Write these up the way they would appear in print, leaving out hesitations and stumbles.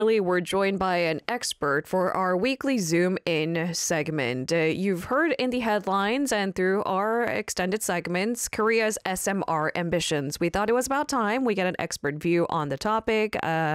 We're joined by an expert for our weekly Zoom In segment. You've heard in the headlines and through our extended segments, Korea's SMR ambitions. We thought it was about time we get an expert view on the topic.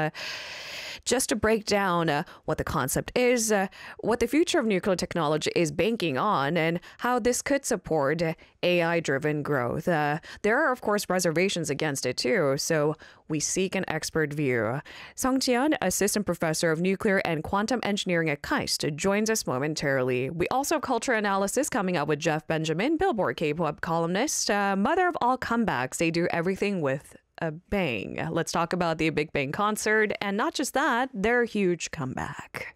Just to break down what the concept is, what the future of nuclear technology is banking on, and how this could support AI-driven growth. There are, of course, reservations against it too, so we seek an expert view. Song Ji-yeon, Assistant Professor of Nuclear and Quantum Engineering at KAIST, joins us momentarily. We also have culture analysis coming up with Jeff Benjamin, Billboard K-pop columnist, mother of all comebacks. They do everything with a bang. Let's talk about the Big Bang concert, and not just that, their huge comeback.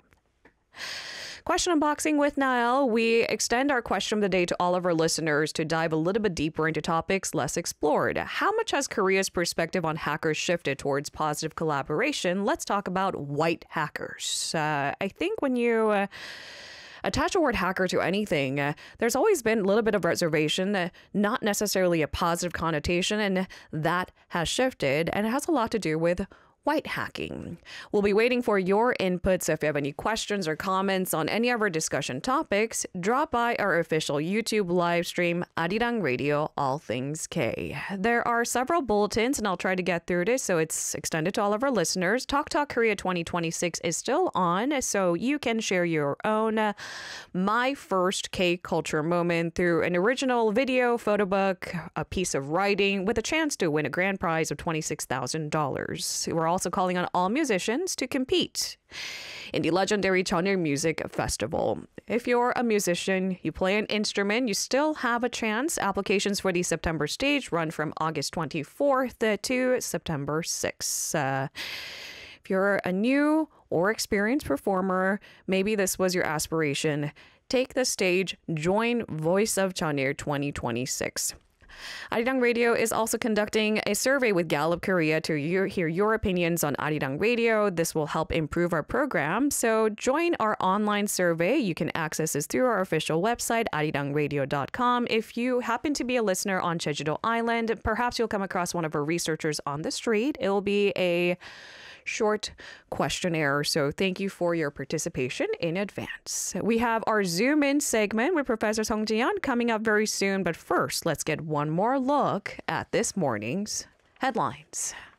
Question unboxing with Niall. We extend our question of the day to all of our listeners to dive a little bit deeper into topics less explored. How much has Korea's perspective on hackers shifted towards positive collaboration? Let's talk about white hackers. I think when you attach the word hacker to anything, there's always been a little bit of reservation, not necessarily a positive connotation, and that has shifted, and it has a lot to do with white hacking. We'll be waiting for your inputs. If you have any questions or comments on any of our discussion topics, drop by our official YouTube live stream, Arirang Radio, All Things K. There are several bulletins, and I'll try to get through this so it's extended to all of our listeners. Talk Korea 2026 is still on, so you can share your own My First K Culture moment through an original video, photo book, a piece of writing, with a chance to win a grand prize of $26,000. We're also calling on all musicians to compete in the legendary Cheonil Music Festival. If you're a musician, you play an instrument, you still have a chance. Applications for the September stage run from August 24th to September 6th. If you're a new or experienced performer, maybe this was your aspiration, take the stage, join Voice of Cheonil 2026. Arirang Radio is also conducting a survey with Gallup Korea to hear your opinions on Arirang Radio. This will help improve our program. So join our online survey. You can access this through our official website, arirangradio.com. If you happen to be a listener on Jeju-do Island, perhaps you'll come across one of our researchers on the street. It will be a short questionnaire, so thank you for your participation in advance. We have our Zoom In segment with Professor Song Ji-yeon coming up very soon, but first, let's get one more look at this morning's headlines.